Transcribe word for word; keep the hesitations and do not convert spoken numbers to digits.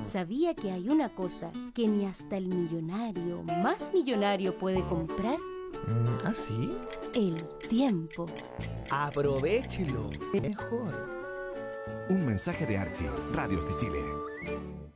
¿Sabía que hay una cosa que ni hasta el millonario más millonario puede comprar? Mm, ¿Ah, sí? El tiempo. Aprovéchelo mejor. Un mensaje de Archie, Radios de Chile.